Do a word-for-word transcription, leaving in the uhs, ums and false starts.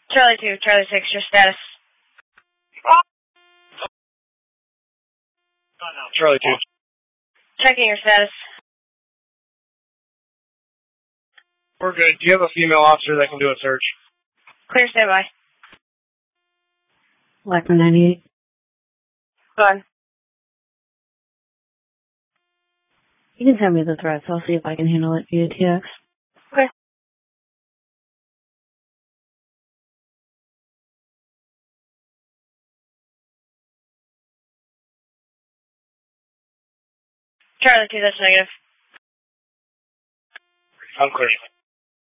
Charlie two, Charlie six, your status. Charlie two. Checking your status. We're good. Do you have a female officer that can do a search? Clear standby. Blackman ninety-eight. Go on. You can send me the threats. I'll see if I can handle it via T X. Okay. Charlie two, that's negative. I'm clear.